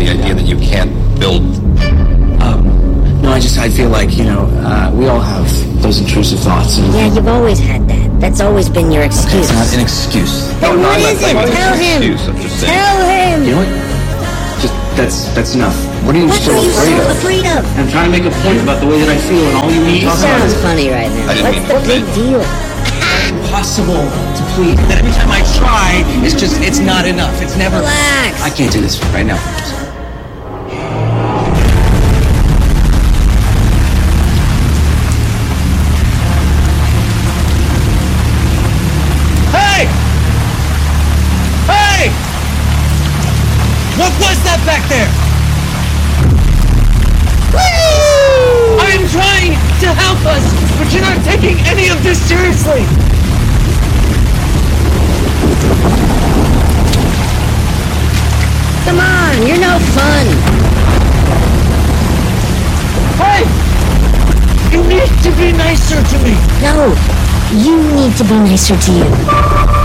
the idea that you can't build. No, I feel like, we all have those intrusive thoughts. And Yeah, you've always had that. That's always been your excuse. it's not an excuse. Then what is it? Tell him. I'm just saying. Tell him. You know what? That's enough. What are you What so are you afraid so of? afraid of? I'm trying to make a point about the way that I feel, and all you need to You talk about sound is funny right now. I didn't What's mean the to big offend. deal? impossible to please. That every time I try, it's not enough. It's never. Relax. I can't do this right now. Hey! Hey! What was that back there? I am trying to help us, but you're not taking any of this seriously. Come on, you're no fun. Hey! You need to be nicer to me. No, you need to be nicer to you.